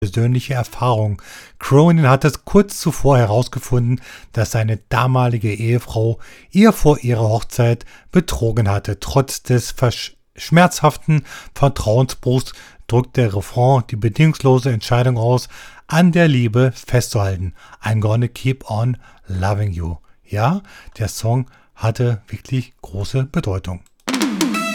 persönliche Erfahrung. Cronin hatte kurz zuvor herausgefunden, dass seine damalige Ehefrau ihr vor ihrer Hochzeit betrogen hatte. Trotz des schmerzhaften Vertrauensbruchs drückt der Refrain die bedingungslose Entscheidung aus, an der Liebe festzuhalten. I'm gonna keep on loving you. Ja, der Song hatte wirklich große Bedeutung.